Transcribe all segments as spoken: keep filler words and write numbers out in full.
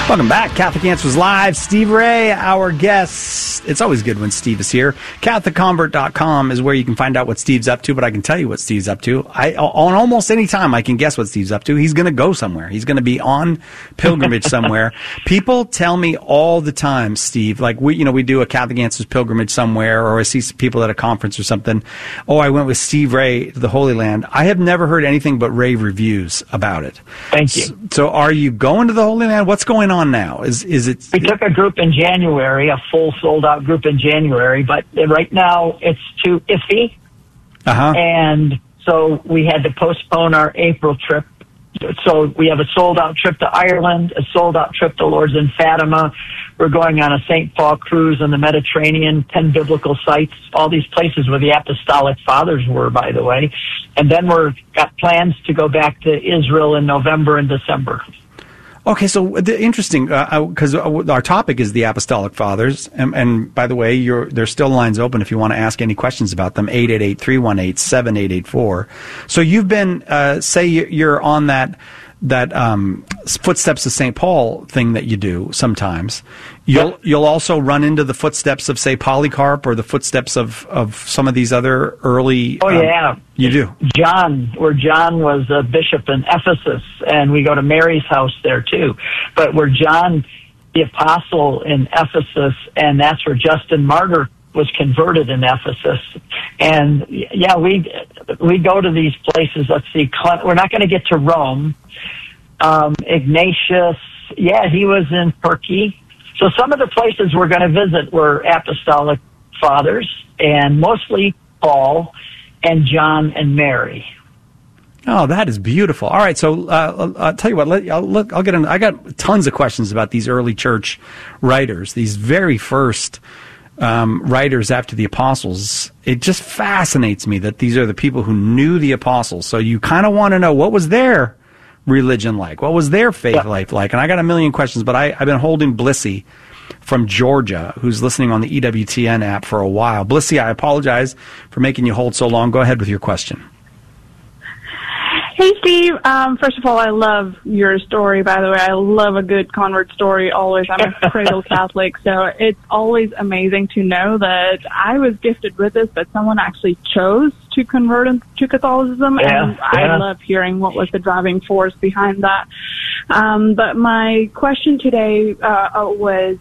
Welcome back. Catholic Answers Live. Steve Ray, our guest. It's always good when Steve is here. Catholic Convert dot com is where you can find out what Steve's up to, but I can tell you what Steve's up to. I, on almost any time I can guess what Steve's up to. He's going to go somewhere. He's going to be on pilgrimage somewhere. People tell me all the time, Steve, like we, you know, we do a Catholic Answers pilgrimage somewhere, or I see people at a conference or something. Oh, I went with Steve Ray to the Holy Land. I have never heard anything but rave reviews about it. Thank you. So, so are you going to the Holy Land? What's going on now? Is is it? We took a group in January, a full sold-out group in January, but right now it's too iffy, uh-huh. and so we had to postpone our April trip. So we have a sold-out trip to Ireland, a sold-out trip to Lourdes and Fatima. We're going on a Saint Paul cruise in the Mediterranean, ten biblical sites, all these places where the Apostolic Fathers were, by the way. And then we're got plans to go back to Israel in November and December. Okay, so the, interesting, because uh, our topic is the Apostolic Fathers, and, and by the way, you're, there's still lines open if you want to ask any questions about them, eight eight eight, three one eight, seven eight eight four. So you've been, uh, say you're on that that um, Footsteps of Saint Paul thing that you do sometimes. You'll yep. you'll also run into the footsteps of, say, Polycarp, or the footsteps of, of some of these other early... Oh, um, yeah. You do? John, where John was a bishop in Ephesus, and we go to Mary's house there, too. But where John, the apostle in Ephesus, and that's where Justin Martyr was converted in Ephesus. And, yeah, we we go to these places. Let's see. We're not going to get to Rome. Um, Ignatius, yeah, he was in Turkey. So some of the places we're going to visit were Apostolic Fathers, and mostly Paul and John and Mary. Oh, that is beautiful. All right, so uh, I'll tell you what. Let, I'll, look, I'll get. In, I got tons of questions about these early church writers, these very first um, writers after the apostles. It just fascinates me that these are the people who knew the apostles. So you kind of want to know, what was their religion like? What was their faith yeah. life like? And I got a million questions, but I, I've been holding Blissy from Georgia, who's listening on the E W T N app for a while. Blissy, I apologize for making you hold so long. Go ahead with your question. Hey, Steve. Um, first of all, I love your story, by the way. I love a good convert story always. I'm a cradle Catholic, so it's always amazing to know that I was gifted with this, but someone actually chose to convert to Catholicism, yeah, and yeah. I love hearing what was the driving force behind that. Um, but my question today uh, was...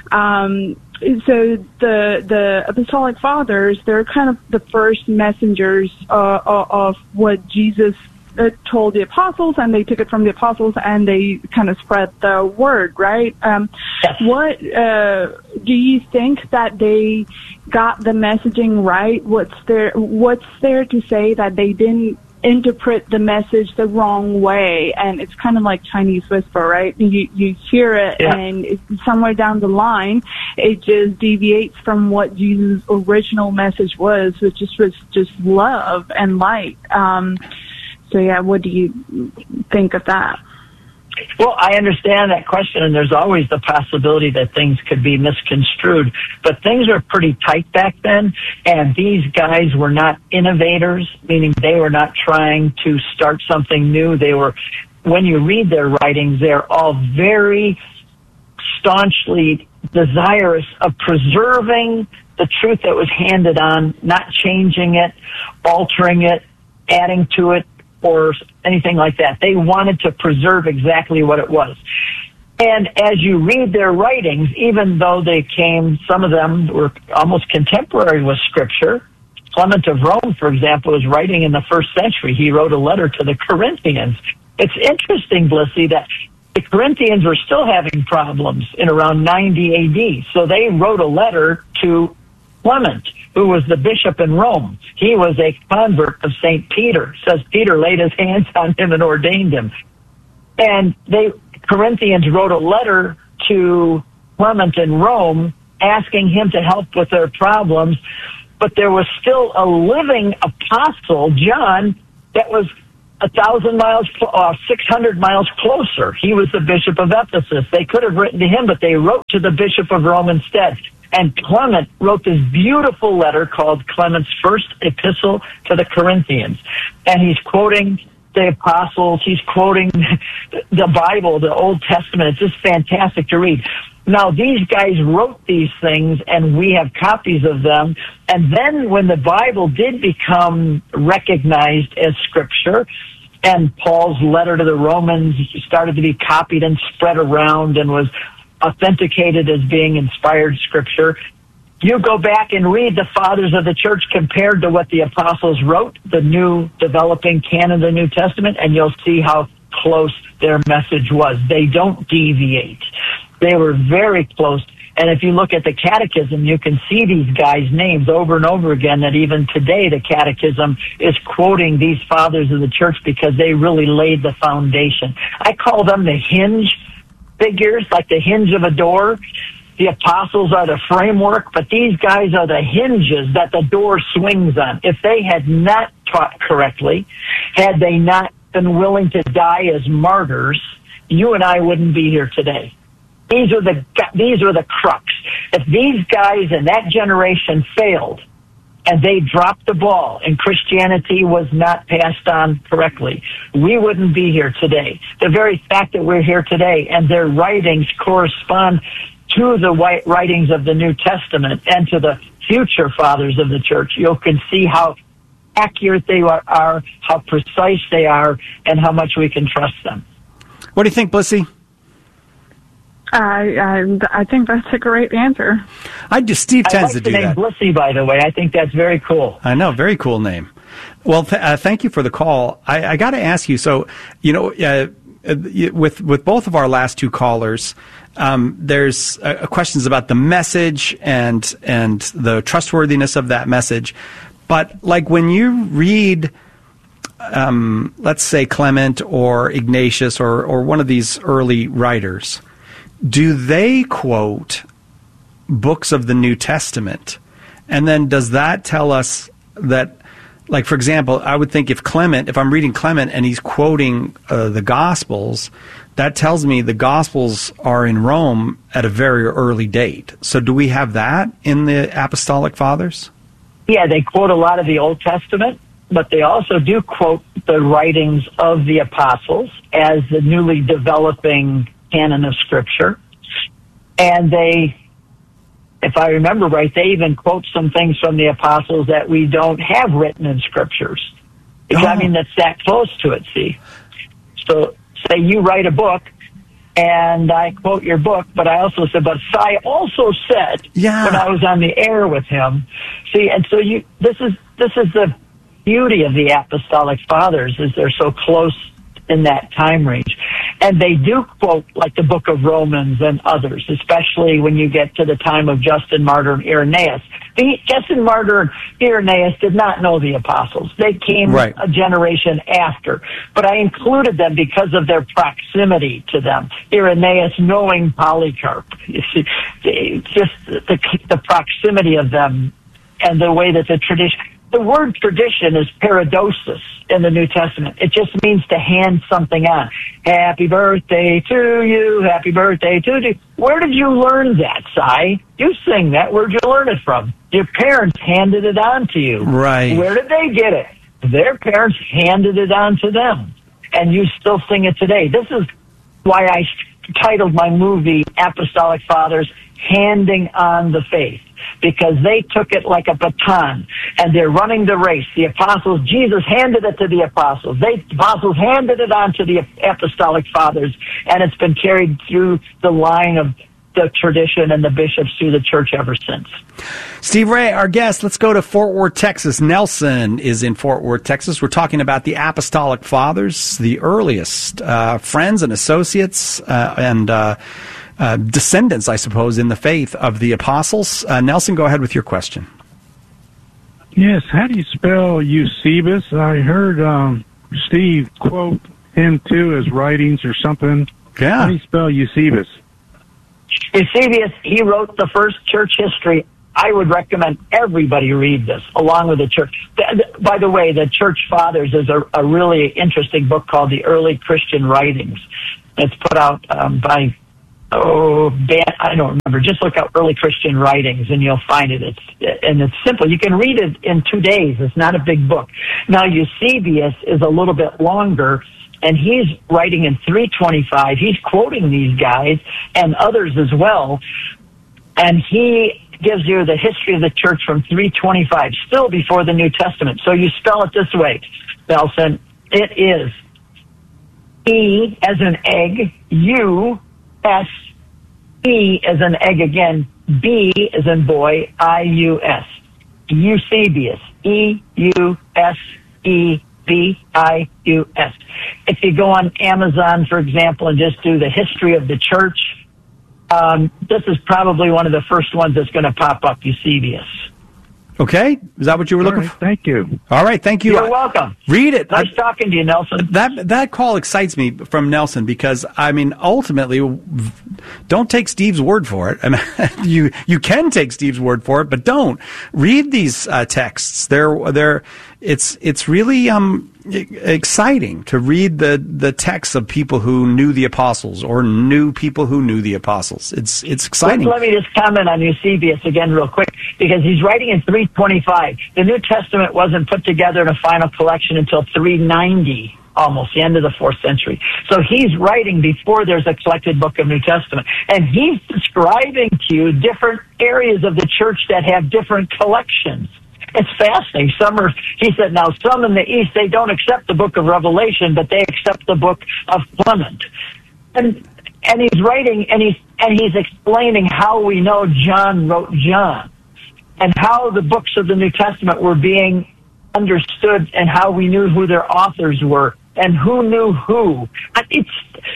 Um, So the the Apostolic Fathers, they're kind of the first messengers uh, of what Jesus uh, told the apostles, and they took it from the apostles and they kind of spread the word, right? Um, yes. What uh, do you think that they got the messaging right? What's there What's there to say that they didn't interpret the message the wrong way? And it's kind of like Chinese whisper, right? You you hear it, yeah. and it's somewhere down the line, it just deviates from what Jesus' original message was, which just was just love and light. Um, so yeah, what do you think of that? Well, I understand that question, and there's always the possibility that things could be misconstrued. But things were pretty tight back then, and these guys were not innovators, meaning they were not trying to start something new. They were, when you read their writings, they're all very staunchly desirous of preserving the truth that was handed on, not changing it, altering it, adding to it, or anything like that. They wanted to preserve exactly what it was. And as you read their writings, even though they came, some of them were almost contemporary with Scripture. Clement of Rome, for example, was writing in the first century. He wrote a letter to the Corinthians. It's interesting, Blissy, that the Corinthians were still having problems in around ninety A D. So they wrote a letter to Clement, who was the bishop in Rome. He was a convert of Saint Peter. It says Peter laid his hands on him and ordained him. And they, Corinthians wrote a letter to Clement in Rome asking him to help with their problems. But there was still a living apostle, John, that was a thousand miles, uh, six hundred miles closer. He was the bishop of Ephesus. They could have written to him, but they wrote to the bishop of Rome instead. And Clement wrote this beautiful letter called Clement's First Epistle to the Corinthians. And he's quoting the apostles. He's quoting the Bible, the Old Testament. It's just fantastic to read. Now, these guys wrote these things, and we have copies of them. And then when the Bible did become recognized as Scripture, and Paul's letter to the Romans started to be copied and spread around and was authenticated as being inspired Scripture, you go back and read the fathers of the church compared to what the apostles wrote, the new developing canon of the New Testament, and you'll see how close their message was. They don't deviate. They were very close. And if you look at the catechism, you can see these guys' names over and over again, that even today the catechism is quoting these fathers of the church because they really laid the foundation. I call them the hinge figures, like the hinge of a door. The apostles are the framework, but these guys are the hinges that the door swings on. If they had not taught correctly, had they not been willing to die as martyrs, you and I wouldn't be here today. These are the these are the crux. If these guys in that generation failed and they dropped the ball and Christianity was not passed on correctly, we wouldn't be here today. The very fact that we're here today and their writings correspond to the writings of the New Testament and to the future fathers of the church, you can see how accurate they are, how precise they are, and how much we can trust them. What do you think, Blissy? I, I I think that's a great answer. I just Steve tends I like to do the name that. Blissy, by the way. I think that's very cool. I know, very cool name. Well, th- uh, thank you for the call. I, I got to ask you. So, you know, uh, with with both of our last two callers, um, there's uh, questions about the message and and the trustworthiness of that message. But like when you read, um, let's say Clement or Ignatius or or one of these early writers, do they quote books of the New Testament? And then does that tell us that, like, for example, I would think if Clement, if I'm reading Clement and he's quoting uh, the Gospels, that tells me the Gospels are in Rome at a very early date. So do we have that in the Apostolic Fathers? Yeah, they quote a lot of the Old Testament, but they also do quote the writings of the apostles as the newly developing canon of Scripture. And they, if I remember right, they even quote some things from the apostles that we don't have written in Scriptures. Because, oh. I mean, that's that close to it, see? So, say you write a book, and I quote your book, but I also said, but I also said, yeah. when I was on the air with him, see, and so you, this is, this is the beauty of the Apostolic Fathers, is they're so close in that time range. And they do quote, like, the book of Romans and others, especially when you get to the time of Justin Martyr and Irenaeus. The, Justin Martyr and Irenaeus did not know the apostles. They came right. a generation after. But I included them because of their proximity to them. Irenaeus knowing Polycarp. You see, just the, the proximity of them and the way that the tradition... The word tradition is paradosis in the New Testament. It just means to hand something on. Happy birthday to you. Happy birthday to you. Where did you learn that, Si? You sing that. Where'd you learn it from? Your parents handed it on to you. Right. Where did they get it? Their parents handed it on to them. And you still sing it today. This is why I titled my movie Apostolic Fathers, Handing on the Faith. Because they took it like a baton, and they're running the race. The apostles, Jesus handed it to the apostles. They, the apostles handed it on to the apostolic fathers, and it's been carried through the line of the tradition and the bishops through the church ever since. Steve Ray, our guest. Let's go to Fort Worth, Texas. Nelson is in Fort Worth, Texas. We're talking about the Apostolic Fathers, the earliest uh, friends and associates uh, and uh Uh, descendants, I suppose, in the faith of the apostles. Uh, Nelson, go ahead with your question. Yes, how do you spell Eusebius? I heard um, Steve quote him too, his writings or something. Yeah. How do you spell Eusebius? Eusebius, he wrote the first church history. I would recommend everybody read this, along with the church. By the way, the Church Fathers is a, a really interesting book called The Early Christian Writings. It's put out um, by oh, ban- I don't remember. Just look up early Christian writings and you'll find it. It's, and it's simple. You can read it in two days. It's not a big book. Now, Eusebius is a little bit longer, and he's writing in three twenty-five. He's quoting these guys and others as well. And he gives you the history of the church from three twenty-five, still before the New Testament. So you spell it this way, Nelson. It is E as an egg, U, S, E as an egg again, B as in boy, I, U, S. Eusebius, E, U, S, E, B, I, U, S. If you go on Amazon, for example, and just do the history of the church, um, this is probably one of the first ones that's going to pop up, Eusebius. Okay, is that what you were looking right, for? Thank you. All right, thank you. You're welcome. Read it. Nice I, talking to you, Nelson. That that call excites me from Nelson because, I mean, ultimately, don't take Steve's word for it. I mean, you you can take Steve's word for it, but don't read these uh, texts. They're they're it's it's really um exciting to read the the texts of people who knew the apostles or knew people who knew the apostles. It's it's exciting. Let, let me just comment on Eusebius again real quick, because he's writing in three twenty-five. The New Testament wasn't put together in a final collection until three ninety, almost the end of the fourth century. So he's writing before there's a collected book of New Testament. And he's describing to you different areas of the church that have different collections. It's fascinating. Some are, he said, now some in the East, they don't accept the book of Revelation, but they accept the book of Clement. And and he's writing, and he's and he's explaining how we know John wrote John, and how the books of the New Testament were being understood, and how we knew who their authors were, and who knew who. It's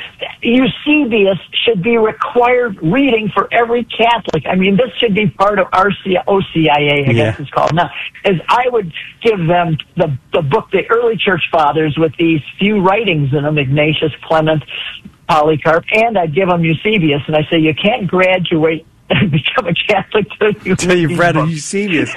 Eusebius should be required reading for every Catholic. I mean, this should be part of R C O C I A, I yeah. guess it's called now. As I would give them the the book, the early church fathers, with these few writings in them, Ignatius, Clement, Polycarp, and I'd give them Eusebius, and I say, you can't graduate and become a Catholic till you Till you've read Eusebius.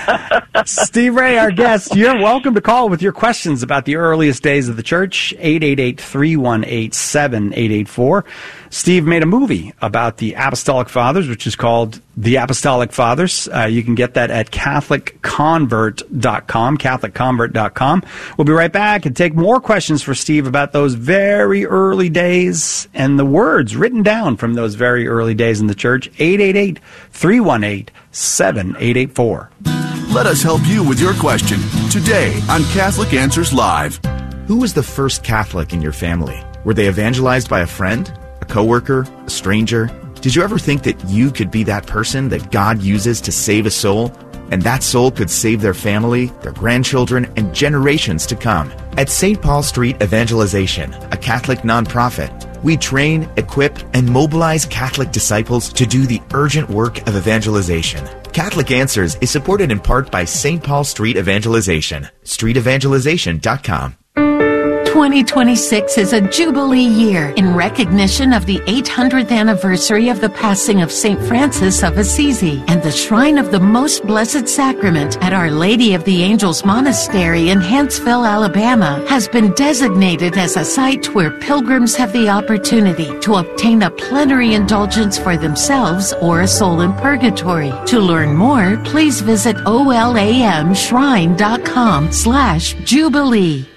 Steve Ray, our guest, you're welcome to call with your questions about the earliest days of the church, eight eight eight, three one eight, seven eight eight four. Steve made a movie about the Apostolic Fathers, which is called The Apostolic Fathers. Uh, you can get that at Catholic Convert dot com, Catholic Convert dot com. We'll be right back and take more questions for Steve about those very early days and the words written down from those very early days in the church. eight eight eight, three one eight, seven eight eight four. Let us help you with your question today on Catholic Answers Live. Who was the first Catholic in your family? Were they evangelized by a friend, a coworker, a stranger? Did you ever think that you could be that person that God uses to save a soul? And that soul could save their family, their grandchildren, and generations to come. At Saint Paul Street Evangelization, a Catholic nonprofit, we train, equip, and mobilize Catholic disciples to do the urgent work of evangelization. Catholic Answers is supported in part by Saint Paul Street Evangelization, street evangelization dot com. twenty twenty-six is a Jubilee year in recognition of the eight hundredth anniversary of the passing of Saint Francis of Assisi, and the Shrine of the Most Blessed Sacrament at Our Lady of the Angels Monastery in Huntsville, Alabama, has been designated as a site where pilgrims have the opportunity to obtain a plenary indulgence for themselves or a soul in purgatory. To learn more, please visit olamshrine dot com slash Jubilee.